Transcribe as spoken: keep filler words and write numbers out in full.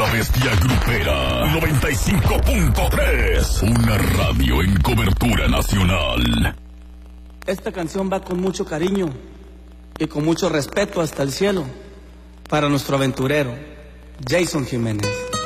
La Bestia Grupera noventa y cinco punto tres. Una radio en cobertura nacional. Esta canción va con mucho cariño y con mucho respeto hasta el cielo para nuestro aventurero, Jason Jiménez.